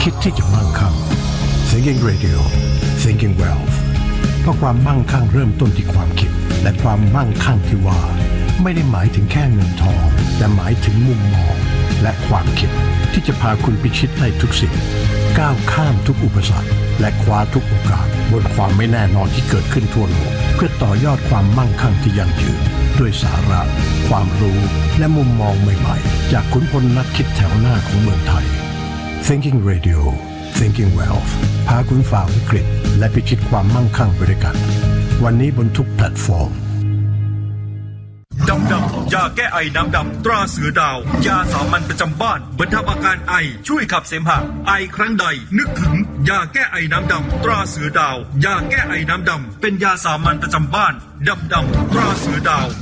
คิดที่จะมั่งคั่ง Thinking Radio Thinking Wealth เพราะความมั่งคั่งเริ่มต้นที่ความคิดและความมั่งคั่งที่ว่าไม่ได้หมายถึงแค่เงินทองแต่หมายถึงมุมมองและความคิดที่จะพาคุณพิชิตได้ทุกสิ่งก้าวข้ามทุกอุปสรรคและคว้าทุกโอกาสบนความไม่แน่นอนที่เกิดขึ้นทั่วโลกเพื่อต่อยอดความมั่งคั่งที่ยั่งยืนด้วยสาระความรู้และมุมมองใหม่ๆจากขุนพลนักคิดแถวหน้าของเมืองไทย Thinking Radio Thinking Wealth พาคุณฝ่าวิกฤตและพิชิตความมั่งคั่งไปด้วยกันวันนี้บนทุกแพลตฟอร์มดำยาแก้ไอน้ำดำตราเสือดาวยาสามัญประจำบ้านบรรเทาอาการไอช่วยขับเสมหะไอครั้งใดนึกถึงยาแก้ไอน้ำดำตราเสือดาวยาแก้ไอน้ำดำเป็นยาสามัญประจำบ้านดำตราเสือดาว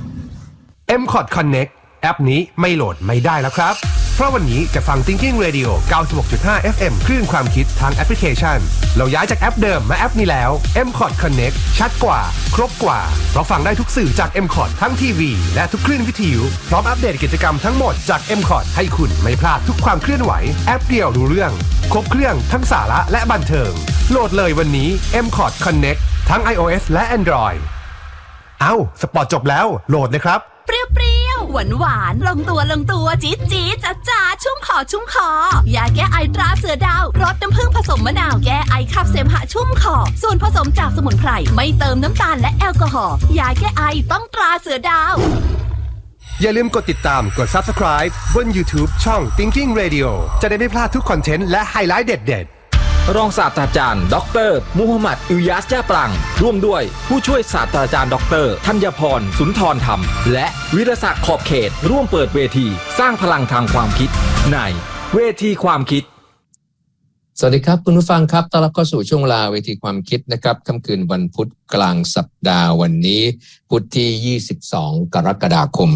MCOT Connect แอปนี้ไม่โหลดไม่ได้แล้วครับเพราะวันนี้จะฟัง Thinking Radio 96.5 FM คลื่นความคิดทางแอปพลิเคชันเราย้ายจากแอปเดิมมาแอปนี้แล้ว MCOT Connect ชัดกว่าครบกว่าเพราะฟังได้ทุกสื่อจาก MCOT ทั้งทีวีและทุกคลื่นวิทยุพร้อมอัปเดตกิจกรรมทั้งหมดจาก MCOT ให้คุณไม่พลาดทุกความเคลื่อนไหวแอปเดียวรู้เรื่องครบเครื่องทั้งสาระและบันเทิงโหลดเลยวันนี้ MCOT Connect ทั้ง iOS และ Android สปอร์ตจบแล้วโหลดเลยครับเปรี้ยวหวานลงตัวจี๊ดจ๊าชุ่มคอยาแก้ไอตราเสือดาวรสน้ำผึ้งผสมมะนาวแก้ไอขับเสมหะชุ่มคอส่วนผสมจากสมุนไพรไม่เติมน้ำตาลและแอลกอฮอล์ยาแก้ไอต้องตราเสือดาวอย่าลืมกดติดตามกด Subscribe บน YouTube ช่อง Thinking Radio จะได้ไม่พลาดทุกคอนเทนต์และไฮไลท์เด็ดรองศาสตราจารย์ดร.มูฮัมหมัดอิลยาสยาปรังร่วมด้วยผู้ช่วยศาสตราจารย์ดร.ธัญพรสุนทรธรรมและวิรศักดิ์ขอบเขตร่วมเปิดเวทีสร้างพลังทางความคิดในเวทีความคิดสวัสดีครับคุณผู้ฟังครับต้อนรับเข้าสู่ช่วงเวลาเวทีความคิดนะครับค่ำคืนวันพุธกลางสัปดาห์วันนี้พุธที่22กรกฎาคม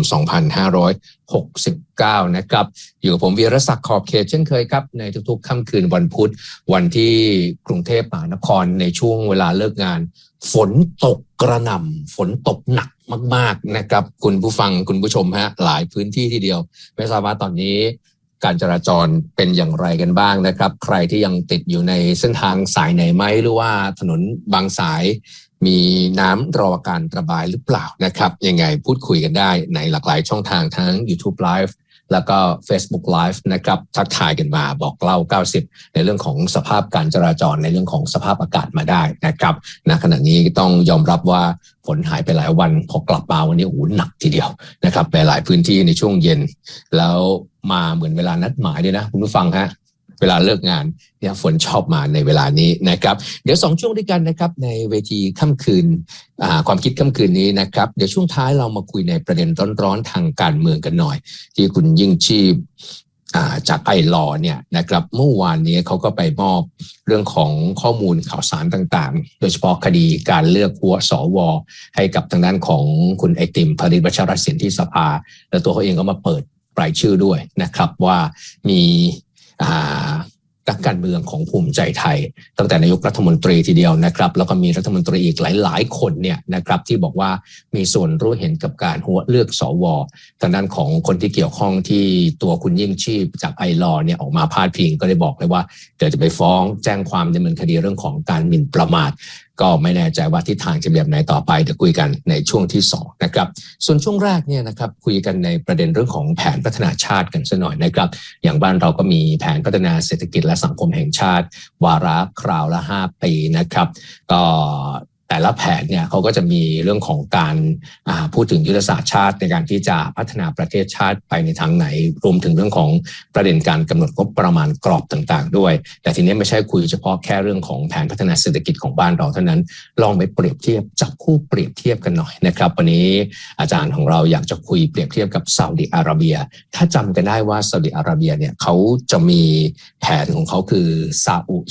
2569นะครับอยู่กับผมวีรศักดิ์ขอบเขตเช่นเคยครับในทุกๆค่ำคืนวันพุธวันที่กรุงเทพมหานครในช่วงเวลาเลิกงานฝนตกกระหน่ำฝนตกหนักมากๆนะครับคุณผู้ฟังคุณผู้ชมฮะหลายพื้นที่ทีเดียวไม่ทราบว่าตอนนี้การจราจรเป็นอย่างไรกันบ้างนะครับใครที่ยังติดอยู่ในเส้นทางสายไหนไหมหรือว่าถนนบางสายมีน้ำรอการระบายหรือเปล่านะครับยังไงพูดคุยกันได้ในหลากหลายช่องทางทั้ง YouTube Live แล้วก็ Facebook Live นะครับทักทายกันมาบอกเล่า90ในเรื่องของสภาพการจราจรในเรื่องของสภาพอากาศมาได้นะครับณขณะนี้ต้องยอมรับว่าฝนหายไปหลายวันพอกลับมาวันนี้หนักทีเดียวนะครับหลายพื้นที่ในช่วงเย็นแล้วมาเหมือนเวลานัดหมายด้วยนะคุณผู้ฟังฮะเวลาเลิกงานเนี่ยฝนชอบมาในเวลานี้นะครับเดี๋ยว2ช่วงด้วยกันนะครับในเวทีค่ำคืนความคิดค่ำคืนนี้นะครับเดี๋ยวช่วงท้ายเรามาคุยในประเด็นร้อนๆทางการเมืองกันหน่อยที่คุณยิ่งชีพจากไอลอเนี่ยนะครับเมื่อวานนี้เขาก็ไปมอบเรื่องของข้อมูลข่าวสารต่างๆโดยเฉพาะคดีการเลือกหัวสวให้กับทางด้านของคุณไอติมผลิตวัชรศิลป์ที่สภาแล้วตัวเขาเองก็มาเปิดรายชื่อด้วยนะครับว่ามีนักการเมืองของภูมิใจไทยตั้งแต่นายกรัฐมนตรีทีเดียวนะครับแล้วก็มีรัฐมนตรีอีกหลายๆคนเนี่ยนะครับที่บอกว่ามีส่วนรู้เห็นกับการหัวเลือกสวทางด้านของคนที่เกี่ยวข้องที่ตัวคุณยิ่งชีพจากไอลอเนี่ยออกมาพาดพิงก็ได้บอกเลยว่าเดี๋ยวจะไปฟ้องแจ้งความดำเนินคดีเรื่องของการหมิ่นประมาทก็ไม่แน่ใจว่าทิศทางจะแบบไหนต่อไปเดี๋ยวคุยกันในช่วงที่2นะครับส่วนช่วงแรกเนี่ยนะครับคุยกันในประเด็นเรื่องของแผนพัฒนาชาติกันสักหน่อยนะครับอย่างบ้านเราก็มีแผนพัฒนาเศรษฐกิจและสังคมแห่งชาติวาระคราวละ5ปีนะครับก็แต่ละแผนเนี่ยเขาก็จะมีเรื่องของการพูดถึงยุทธศาสตร์ชาติในการที่จะพัฒนาประเทศชาติไปในทางไหนรวมถึงเรื่องของประเด็นการกำหนดงบประมาณกรอบต่างๆด้วยแต่ทีนี้ไม่ใช่คุยเฉพาะแค่เรื่องของแผนพัฒนาเศรษฐกิจของบ้านเราเท่านั้นลองไปเปรียบเทียบจับคู่เปรียบเทียบกันหน่อยนะครับวันนี้อาจารย์ของเราอยากจะคุยเปรียบเทียบกับซาอุดิอาระเบียถ้าจำกันได้ว่าซาอุดิอาระเบียเนี่ยเขาจะมีแผนของเขาคือซาอุ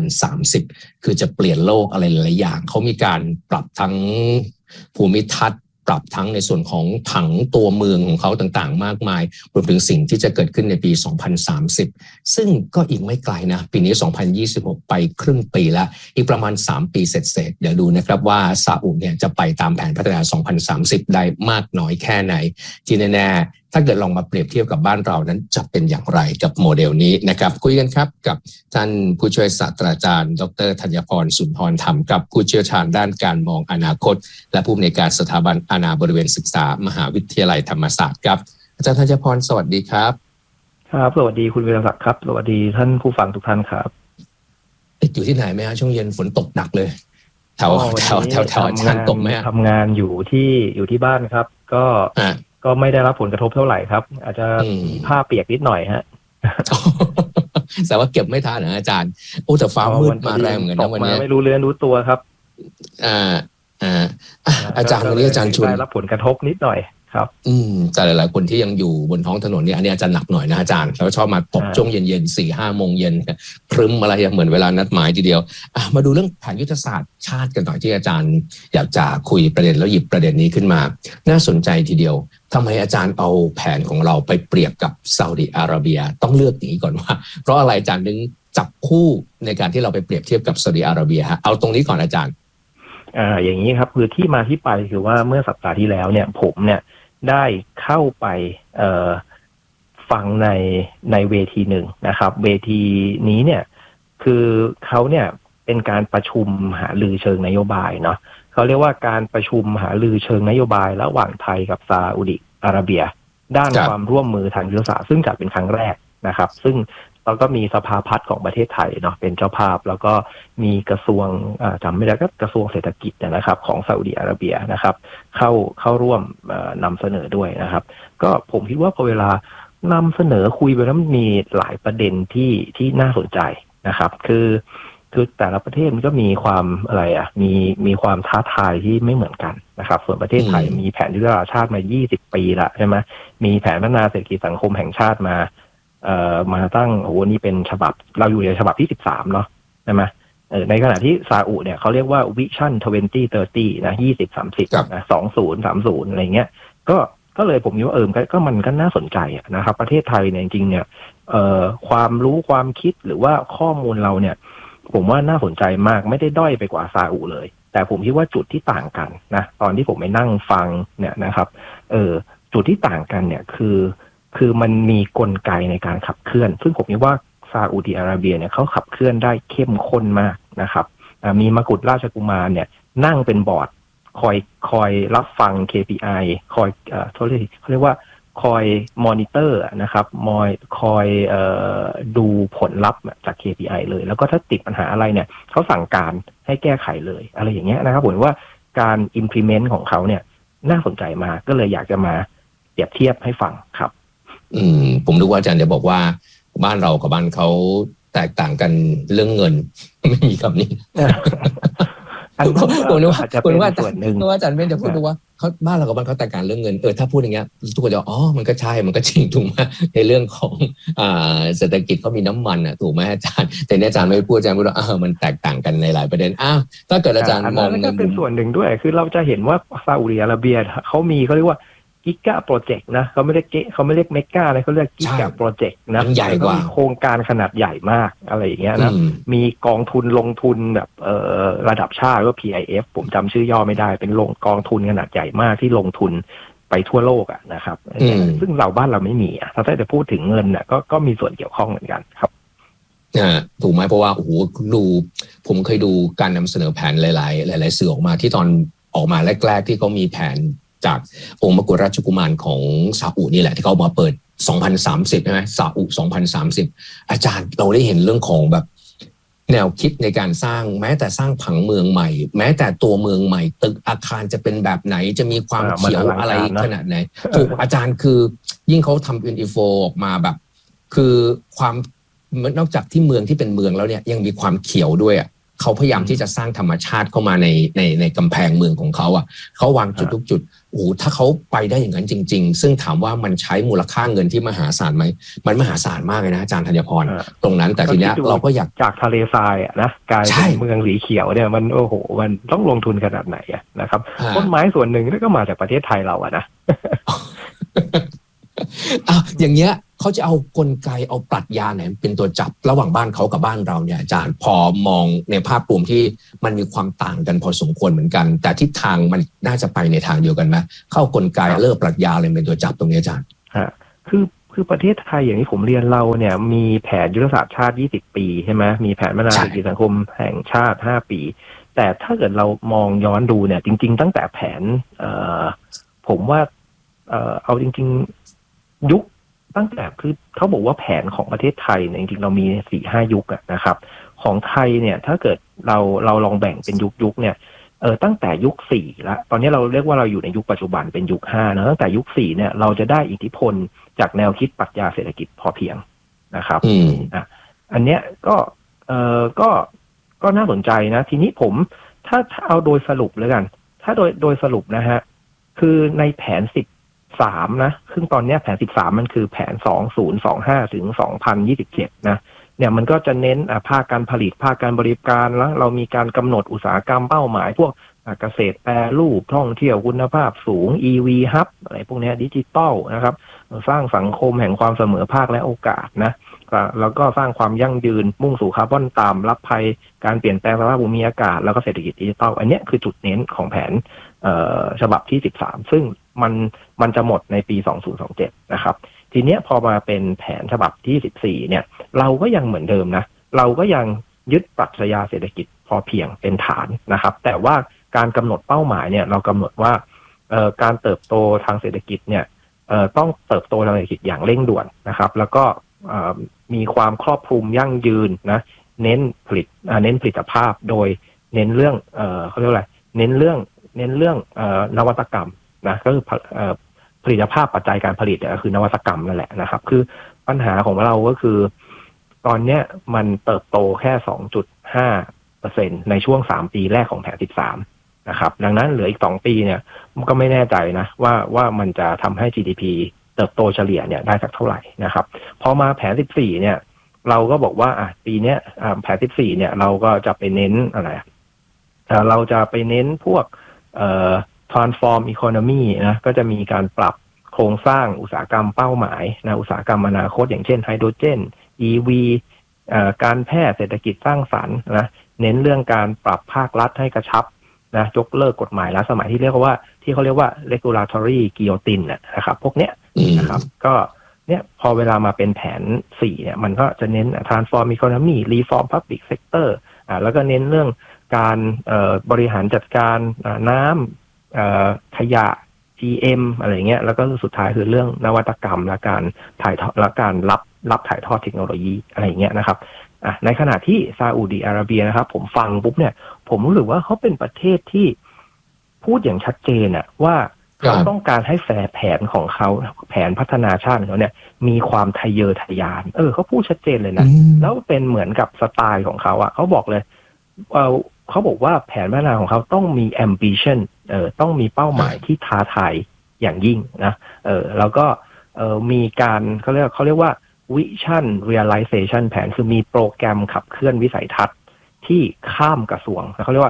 2030คือจะเปลี่ยนโลกอะไรหลายอย่างเขามีการปรับทั้งภูมิทัศน์ปรับทั้งในส่วนของผังตัวเมืองของเขาต่างๆมากมายรวมถึงสิ่งที่จะเกิดขึ้นในปี2030ซึ่งก็อีกไม่ไกลนะปีนี้2026ไปครึ่งปีแล้วอีกประมาณ3ปีเสร็จๆเดี๋ยวดูนะครับว่าซาอุเนี่ยจะไปตามแผนพัฒนา2030ได้มากน้อยแค่ไหนที่แน่ๆถ้าเกิดลองมาเปรียบเทียบกับบ้านเรานั้นจะเป็นอย่างไรกับโมเดลนี้นะครับคุยกันครับกับท่านผู้ช่วยศาสตราจารย์ดร.ธัญพรสุนทรธรรมกับผู้เชี่ยวชาญด้านการมองอนาคตและผู้อำนวยการสถาบันอาณาบริเวณศึกษามหาวิทยาลัยธรรมศาสตร์ครับอาจารย์ธัญพรสวัสดีครับครับสวัสดีคุณวีรศักดิ์ครับสวัสดีท่านผู้ฟังทุกท่านครับอยู่ที่ไหนไหมฮะช่วงเย็นฝนตกหนักเลยแถวอาจารย์ตกไหมทำงานอยู่ที่บ้านครับก็ไม่ได้รับผลกระทบเท่าไหร่ครับอาจจะผ้าเปียกนิดหน่อยฮะแต่ว่าเก็บไม่ทันนะอาจารย์โอ้แต่ฟ้ามืดมาแรงเหมือนกันนะวันนี้ไม่รู้เรื่องรู้ตัวครับอาจารย์วันนี้อาจารย์ชวนได้รับผลกระทบนิดหน่อยครับแต่หลายๆคนที่ยังอยู่บนท้องถนนเนี่ยอันนี้อาจารย์หนักหน่อยนะอาจารย์แล้วชอบมาตกช่วงเย็นๆ 4-5 โมงเย็นครึ้มอะไรเหมือนเวลานัดหมายทีเดียวมาดูเรื่องแผนยุทธศาสตร์ชาติกันหน่อยที่อาจารย์อยากจะคุยประเด็นแล้วหยิบประเด็นนี้ขึ้นมาน่าสนใจทีเดียวทำไมอาจารย์เอาแผนของเราไปเปรียบกับซาอุดิอาระเบียต้องเลือกอย่างนี้ก่อนว่าเพราะอะไรอาจารย์ถึงจับคู่ในการที่เราไปเปรียบเทียบกับซาอุดิอาระเบียฮะเอาตรงนี้ก่อนอาจารย์อย่างนี้ครับคือที่มาที่ไปคือว่าเมื่อสัปดาห์ที่แล้วเนี่ยผมเนี่ยได้เข้าไปฟังในเวทีหนึ่งนะครับเวทีนี้เนี่ยคือเขาเนี่ยเป็นการประชุมหารือเชิงนโยบายเนาะเขาเรียกว่าการประชุมหารือเชิงนโยบายระหว่างไทยกับซาอุดิอาระเบียด้านความร่วมมือทางยุทธศาสตร์ซึ่งจัดเป็นครั้งแรกนะครับซึ่งเราก็มีสภาพัฒน์ของประเทศไทยเนาะเป็นเจ้าภาพแล้วก็มีกระทรวงจำไม่ได้ก็กระทรวงเศรษฐกิจนะครับของซาอุดิอาระเบียนะครับเข้าร่วมนำเสนอด้วยนะครับก็ผมคิดว่าพอเวลานำเสนอคุยไปแล้วมันมีหลายประเด็นที่น่าสนใจนะครับคือแต่ละประเทศมันก็มีความมีความท้าทายที่ไม่เหมือนกันนะครับส่วนประเทศไทยมีแผนยุทธศาสตร์ชาติมา20 ปีละใช่ไหมมีแผนพัฒนาเศรษฐกิจสังคมแห่งชาติมาตั้งนี่เป็นฉบับเราอยู่ในฉบับที่13เนาะใช่ไหมในขณะที่ซาอุเนี่ยเขาเรียกว่า Vision 2030 นะ2030นะ2030อะไรเงี้ยก็เลยผมคิดว่าก็มันก็น่าสนใจนะครับประเทศไทยเนี่ยจริงๆเนี่ยความรู้ความคิดหรือว่าข้อมูลเราเนี่ยผมว่าน่าสนใจมากไม่ได้ด้อยไปกว่าซาอุเลยแต่ผมคิดว่าจุดที่ต่างกันนะตอนที่ผมไปนั่งฟังเนี่ยนะครับจุดที่ต่างกันเนี่ยคือมันมีกลไกในการขับเคลื่อนซึ่งผมคิดว่าซาอุดิอาระเบียเนี่ยเขาขับเคลื่อนได้เข้มข้นมากนะครับมีมกุฎราชกุมารเนี่ยนั่งเป็นบอร์ดคอยรับฟัง KPI คอยเขาเรียกว่าคอยมอนิเตอร์นะครับคอยดูผลลัพธ์จาก KPI เลยแล้วก็ถ้าติดปัญหาอะไรเนี่ยเขาสั่งการให้แก้ไขเลยอะไรอย่างเงี้ยนะครับผมว่าการ implement ของเขาเนี่ยน่าสนใจมากก็เลยอยากจะมาเปรียบเทียบให้ฟังครับผมรู้ว่าอาจารย์จะบอกว่าบ้านเรากับบ้านเขาแตกต่างกันเรื่องเงินไม่มีคำนี้ผมนึกว่าส่วนหนึ่งอาจารย์ไม่จะพูดดูว่าเขาบ้านเรากับบ้านเขาแตกต่างเรื่องเงินถ้าพูดอย่างเงี้ยทุกคนจะมันก็ใช่มันก็จริงถูกไหมในเรื่องของเศรษฐกิจเขามีน้ำมันถูกไหมอาจารย์แต่เนี่ยอาจารย์ไม่พูดอาจารย์พูดว่ามันแตกต่างกันในหลายประเด็นถ้าเกิดอาจารย์มองก็เป็นส่วนหนึ่งด้วยคือเราจะเห็นว่าซาอุดิอาระเบียเขาเรียกว่ากิกะโปรเจกต์นะเขาไม่เรียกเมกะอะไรเขาเรียกกิกะโปรเจกต์นะใหญ่กว่าโครงการขนาดใหญ่มากอะไรอย่างเงี้ยนะมีกองทุนลงทุนแบบระดับชาติว่า PIF ผมจำชื่อย่อไม่ได้เป็นกองทุนขนาดใหญ่มากที่ลงทุนไปทั่วโลกนะครับซึ่งบ้านเราไม่มีถ้าจะพูดถึงเงินก็มีส่วนเกี่ยวข้องเหมือนกันครับถูกไหมเพราะว่าผมเคยดูการนำเสนอแผนหลายสื่อออกมาที่ตอนออกมาแรกๆที่เขามีแผนจากองค์มกุฎราชกุมารของซาอุนี่แหละที่เขามาเปิด2030ใช่ไหมซาอุ2030อาจารย์เราได้เห็นเรื่องของแบบแนวคิดในการสร้างแม้แต่สร้างผังเมืองใหม่แม้แต่ตัวเมืองใหม่ตึกอาคารจะเป็นแบบไหนจะมีความเขียวอะไรขนาดไหนถูกอาจารย์คือยิ่งเขาทำเป็นอินโฟออกมาแบบคือความนอกจากที่เมืองที่เป็นเมืองแล้วเนี่ยยังมีความเขียวด้วยเขาพยายามที่จะสร้างธรรมชาติเข้ามาในกำแพงเมืองของเขาเขาวางจุดทุกจุดถ้าเขาไปได้อย่างนั้นจริงๆซึ่งถามว่ามันใช้มูลค่าเงินที่มหาศาลไหมมันมหาศาลมากเลยนะอาจารย์ธัญพรตรงนั้นแต่ทีเนี้ยเราก็อยากจากทะเลทรายนะกลายเป็นเมืองสีเขียวเนี่ยมันมันต้องลงทุนขนาดไหนนะครับต้นไม้ส่วนหนึ่งก็มาจากประเทศไทยเรานะอย่างเงี้ยเขาจะเอากลไกเอาปรัชญาไหนเป็นตัวจับระหว่างบ้านเขากับบ้านเราเนี่ยอาจารย์พอมองในภาพรวมที่มันมีความต่างกันพอสมควรเหมือนกันแต่ทิศทางมันน่าจะไปในทางเดียวกันไหมเข้ากลไกเลิกปรัชญาอะไรเป็นตัวจับตรงนี้อาจารย์คือประเทศไทยอย่างที่ผมเรียนเราเนี่ยมีแผนยุทธศาสตร์ชาติ20 ปีใช่ไหมมีแผนพัฒนาเศรษฐกิจสังคมแห่งชาติ5 ปีแต่ถ้าเกิดเรามองย้อนดูเนี่ยจริงๆตั้งแต่แผนผมว่าเอาจริงๆยุคตั้งแต่คือเขาบอกว่าแผนของประเทศไทยเนี่ยจริงๆเรามี 4-5 ยุคนะครับของไทยเนี่ยถ้าเกิดเราลองแบ่งเป็นยุคเนี่ยตั้งแต่ยุค4แล้วตอนนี้เราเรียกว่าเราอยู่ในยุคปัจจุบันเป็นยุค5นะตั้งแต่ยุค4เนี่ยเราจะได้อิทธิพลจากแนวคิดปรัชญาเศรษฐกิจพอเพียงนะครับอันเนี้ยก็น่าสนใจนะทีนี้ผมถ้าเอาโดยสรุปแล้วกันถ้าโดยสรุปนะฮะคือในแผน13นะซึ่งตอนนี้แผน13มันคือแผน2025ถึง2027นะเนี่ยมันก็จะเน้นภาคการผลิตภาคการบริการแล้วเรามีการกำหนดอุตสาหกรรมเป้าหมายพวกเกษตรแปรรูปท่องเที่ยวคุณภาพสูง EV Hub อะไรพวกนี้ดิจิตอลนะครับสร้างสังคมแห่งความเสมอภาคและโอกาสนะแล้วก็สร้างความยั่งยืนมุ่งสู่คาร์บอนต่ำรับภัยการเปลี่ยนแปลงสภาพภูมิอากาศแล้วก็เศรษฐกิจดิจิตอลอันนี้คือจุดเน้นของแผนฉบับที่13ซึ่งมันจะหมดในปี2027นะครับทีเนี้ยพอมาเป็นแผนฉบับที่14เนี่ยเราก็ยังเหมือนเดิมนะเราก็ยังยึดปรัชญาเศรษฐกิจพอเพียงเป็นฐานนะครับแต่ว่าการกำหนดเป้าหมายเนี่ยเรากำหนดว่าการเติบโตทางเศรษฐกิจเนี่ยต้องเติบโตทางเศรษฐกิจอย่างเร่งด่วนนะครับแล้วก็มีความครอบคลุมยั่งยืนนะเน้นผลิตภาพโดยเน้นเรื่องเขาเรียกอะไรเน้นเรื่องนวัตกรรมนะก็คือผลิตภาพปัจจัยการผลิตก็คือนวัตกรรมนั่นแหละนะครับคือปัญหาของเราก็คือตอนเนี้ยมันเติบโตแค่ 2.5% ในช่วง3 ปีแรกของแผน13นะครับดังนั้นเหลืออีก2 ปีเนี่ยมันก็ไม่แน่ใจนะว่ามันจะทำให้ GDP เติบโตเฉลี่ยเนี่ยได้สักเท่าไหร่นะครับพอมาแผน14เนี่ยเราก็บอกว่าปีเนี้ยแผน14เนี่ยเราก็จะไปเน้นอะไรเราจะไปเน้นพวกtransform economy นะก็จะมีการปรับโครงสร้างอุตสาหกรรมเป้าหมายนะอุตสาหกรรมอนาคตอย่างเช่นไฮโดรเจน EV การแพทย์เศรษฐกิจสร้างสรรค์นะเน้นเรื่องการปรับภาครัฐให้กระชับนะยกเลิกกฎหมายล้าสมัยที่เขาเรียกว่า regulatory guillotine นะครับพวกเนี้ยนะครับก็เนี่ยพอเวลามาเป็นแผน4เนี่ยมันก็จะเน้น transform economy reform public sector แล้วก็เน้นเรื่องการบริหารจัดการน้ำขยะ GM อะไรเงี้ยแล้วก็สุดท้ายคือเรื่องนวัตกรรมและการถ่ายทอดและการรับถ่ายทอดเทคโนโลยีอะไรเงี้ยนะครับในขณะที่ซาอุดิอาระเบียนะครับผมฟังปุ๊บเนี่ยผมรู้สึกว่าเขาเป็นประเทศที่พูดอย่างชัดเจนว่าเขาต้องการให้แผนของเขาแผนพัฒนาชาติของเขาเนี่ยมีความทะเยอทะยานเขาพูดชัดเจนเลยนะแล้วเป็นเหมือนกับสไตล์ของเขาเขาบอกเลยเขาบอกว่าแผนพัฒนาของเขาต้องมี ambition ต้องมีเป้าหมายที่ท้าทายอย่างยิ่งนะแล้วก็มีการเขาเรียกว่า vision realization แผนคือมีโปรแกรมขับเคลื่อนวิสัยทัศน์ที่ข้ามกระทรวงเขาเรียกว่า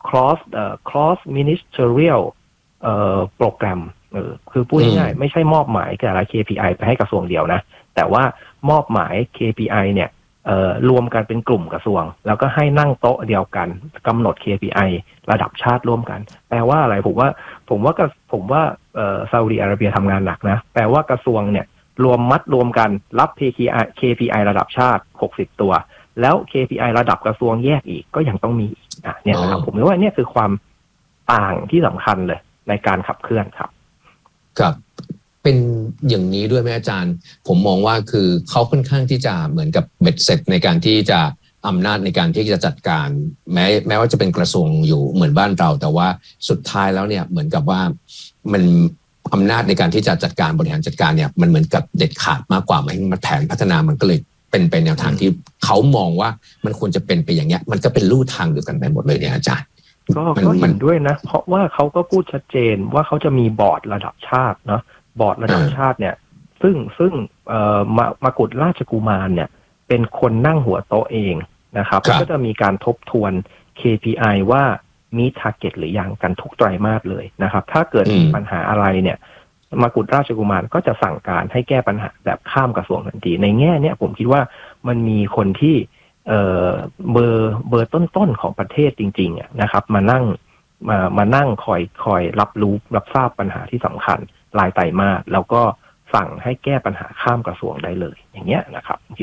cross ministerial โปรแกรมคือพูดง่ายๆไม่ใช่มอบหมายแต่ละ KPI ไปให้กระทรวงเดียวนะแต่ว่ามอบหมาย KPI เนี่ยรวมกันเป็นกลุ่มกระทรวงแล้วก็ให้นั่งโต๊ะเดียวกันกำหนด KPI ระดับชาติร่วมกันแปลว่าอะไรผมว่าซาอุดิอาระเบียทำงานหนักนะแปลว่ากระทรวงเนี่ยรวมกันรับ KPI ระดับชาติ60ตัวแล้ว KPI ระดับกระทรวงแยกอีกก็ยังต้องมีอีกเนี่ยนะครับผมว่าเนี่ยคือความต่างที่สำคัญเลยในการขับเคลื่อนครับครับเป็นอย่างนี้ด้วยไหมอาจารย์ผมมองว่าคือเขาค่อนข้างที่จะเหมือนกับเบ็ดเสร็จในการที่จะอำนาจในการที่จะจัดการแม้ว่าจะเป็นกระทรวงอยู่เหมือนบ้านเราแต่ว่าสุดท้ายแล้วเนี่ยเหมือนกับว่ามันอำนาจในการที่จะจัดการบริหารจัดการเนี่ยมันเหมือนกับเด็ดขาดมากกว่ามันแผนพัฒนามันก็เลยเป็นไปแนวทางที่เขามองว่ามันควรจะเป็นไปอย่างเงี้ยมันก็เป็นลู่ทางเดียวกันไปหมดเลยเนี่ยอาจารย์ก็เห็นด้วยนะเพราะว่าเขาก็พูดชัดเจนว่าเขาจะมีบอร์ดระดับชาติเนาะบอร์ดระดับชาติเนี่ยซึ่งมกุฎราชกุมารเนี่ยเป็นคนนั่งหัวโต๊ะเองนะครับก็จะมีการทบทวน KPI ว่ามี target หรือยังกันทุกไตรมาสเลยนะครับถ้าเกิดปัญหาอะไรเนี่ยมกุฎราชกุมารก็จะสั่งการให้แก้ปัญหาแบบข้ามกระทรวงทันทีในแง่เนี้ยผมคิดว่ามันมีคนที่เบอร์ต้นๆของประเทศจริงๆนะครับมานั่งคอยรับรู้รับทราบปัญหาที่สำคัญรายไตรมาสแล้วก็สั่งให้แก้ปัญหาข้ามกระทรวงได้เลยอย่างเงี้ยนะครับ